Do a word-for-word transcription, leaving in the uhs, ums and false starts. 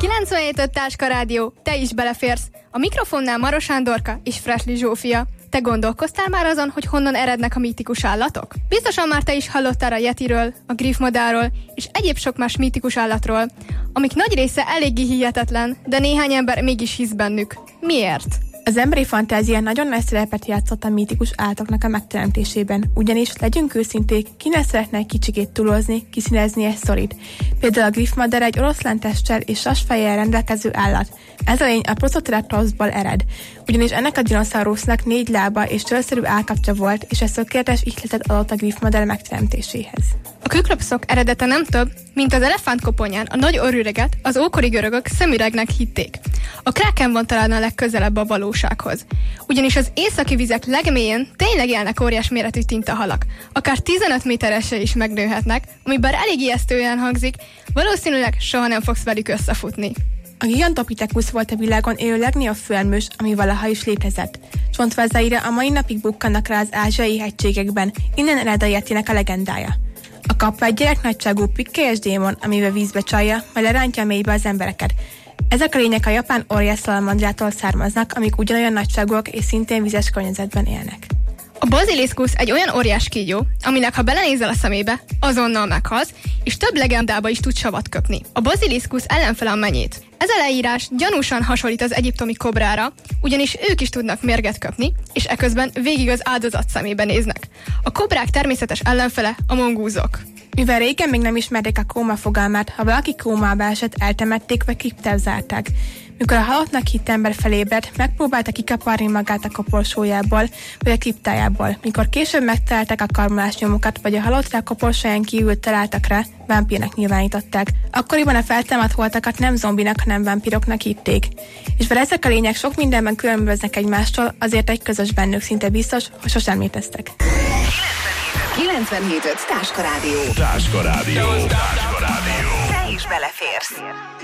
kilencvenhét öt Táska Rádió, te is beleférsz. A mikrofonnál Maros Sándorka és Fresli Zsófia. Te gondolkoztál már azon, hogy honnan erednek a mítikus állatok? Biztosan már te is hallottál a yetiről, a griffmadárról és egyéb sok más mítikus állatról, amik nagy része eléggé hihetetlen, de néhány ember mégis hisz bennük. Miért? Az emberi fantázia nagyon nagy szerepet játszott a mítikus állatoknak a megteremtésében, ugyanis legyünk őszinték, ki ne szeretne egy kicsikét túlozni, kiszínezni egy sztorit. Például a griffmadár egy oroszlántesttel és sasfejjel rendelkező állat. Ez a lény a Protoceratops-ból ered, ugyanis ennek a dinoszaurusznak négy lába és csőrszerű állkapcsa volt, és ez tökéletes ihletet adott a griffmadár megteremtéséhez. A küklopszok eredete nem több, mint az elefántkoponyán a nagy orrüreget az ókori görögök szemüregnek hitték. A kráken van talán a legközelebb a valósághoz. Ugyanis az északi vizek legmélyén tényleg élnek óriás méretű tintahalak. Akár tizenöt méteresre is megnőhetnek, ami bár elég ijesztően hangzik, valószínűleg soha nem fogsz velük összefutni. A Gigantopithecus volt a világon élő legnagyobb főemlős, ami valaha is létezett. Csontvázaira a mai napig bukkannak rá az ázsiai hegységekben, innen ered a yetinek a legendája. A kapva egy gyereknagyságú pikkelyes démon, amivel vízbe csalja, majd lerántja a mélybe az embereket. Ezek a lények a japán óriás szalamandrától származnak, amik ugyanolyan nagyságúak és szintén vizes környezetben élnek. A baziliszkusz egy olyan óriás kígyó, aminek ha belenézel a szemébe, azonnal meghalsz, és több legendába is tud savat köpni. A baziliszkusz ellenfele a menyét. Ez a leírás gyanúsan hasonlít az egyiptomi kobrára, ugyanis ők is tudnak mérget köpni, és eközben végig az áldozat szemébe néznek. A kobrák természetes ellenfele a mongúzok. Mivel régen még nem ismerték a kóma fogalmát, ha valaki kómába esett, eltemették vagy kriptába zárták. Mikor a halottnak hitt ember felébredt, megpróbálta kikaparni magát a koporsójából vagy a kriptájából. Mikor később megtalálták a karmolás nyomokat, vagy a halottra a koporsóján kívül találtak rá, vámpírnek nyilvánították. Akkoriban a feltámadt holtakat nem zombinak, hanem vámpíroknak hitték. És bár ezek a lények sok mindenben különböznek egymástól, azért egy közös bennük szinte biztos, hogy sosem léteztek. kilencvenhét öt Táska Rádió. Táska Rádió. Táska Rádió. Te is beleférsz.